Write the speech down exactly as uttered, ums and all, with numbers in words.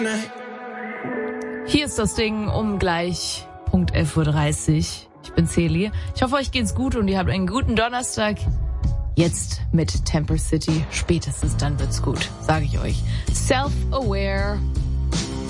Hier ist das Ding um gleich Punkt elf Uhr dreißig. Ich bin Celi. Ich hoffe, euch geht's gut und ihr habt einen guten Donnerstag. Jetzt mit Temper City. Spätestens dann wird's gut, sage ich euch. Self-aware.